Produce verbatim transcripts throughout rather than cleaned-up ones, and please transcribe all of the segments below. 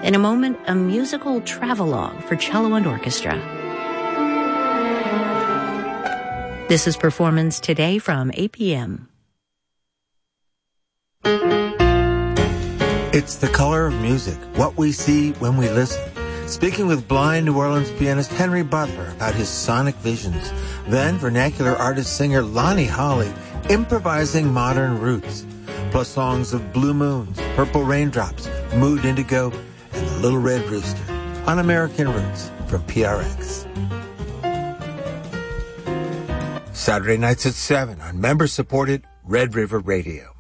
In a moment, a musical travelogue for cello and orchestra. This is Performance Today from A P M. It's the color of music, what we see when we listen. Speaking with blind New Orleans pianist Henry Butler about his sonic visions. Then vernacular artist-singer Lonnie Holley improvising modern roots. Plus songs of Blue Moons, Purple Raindrops, Mood Indigo, and The Little Red Rooster on American Roots from P R X. Saturday nights at seven on member-supported Red River Radio.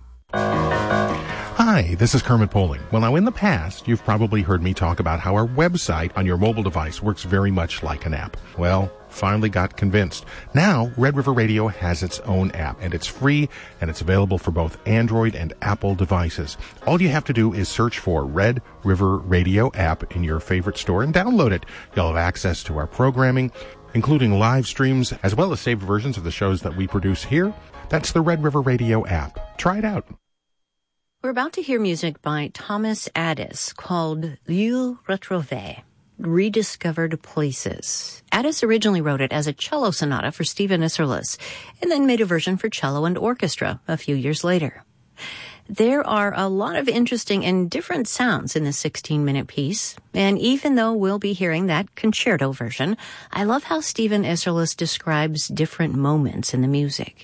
Hi, this is Kermit Poling. Well, now in the past, you've probably heard me talk about how our website on your mobile device works very much like an app. Well, finally got convinced. Now, Red River Radio has its own app, and it's free, and it's available for both Android and Apple devices. All you have to do is search for Red River Radio app in your favorite store and download it. You'll have access to our programming, including live streams, as well as saved versions of the shows that we produce here. That's the Red River Radio app. Try it out. We're about to hear music by Thomas Addis called Lieux Retrouvés, Rediscovered Places. Addis originally wrote it as a cello sonata for Stephen Isserlis and then made a version for cello and orchestra a few years later. There are a lot of interesting and different sounds in this sixteen-minute piece, and even though we'll be hearing that concerto version, I love how Stephen Isserlis describes different moments in the music.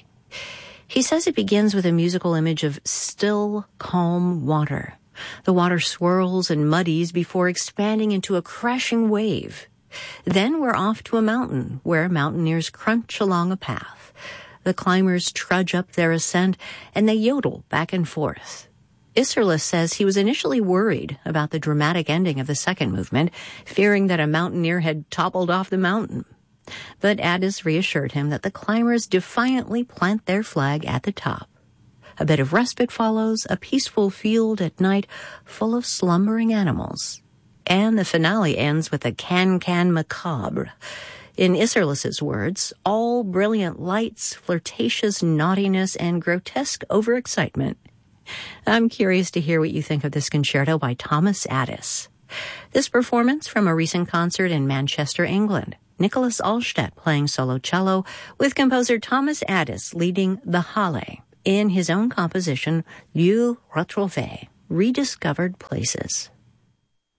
He says it begins with a musical image of still, calm water. The water swirls and muddies before expanding into a crashing wave. Then we're off to a mountain where mountaineers crunch along a path. The climbers trudge up their ascent and they yodel back and forth. Isserlis says he was initially worried about the dramatic ending of the second movement, fearing that a mountaineer had toppled off the mountain. But Addis reassured him that the climbers defiantly plant their flag at the top. A bit of respite follows, a peaceful field at night full of slumbering animals. And the finale ends with a can-can macabre. In Isserlis's words, all brilliant lights, flirtatious naughtiness, and grotesque overexcitement. I'm curious to hear what you think of this concerto by Thomas Addis. This performance from a recent concert in Manchester, England. Nicholas Alstedt playing solo cello with composer Thomas Addis leading the Halle in his own composition, Lieux Retrouvés, Rediscovered Places.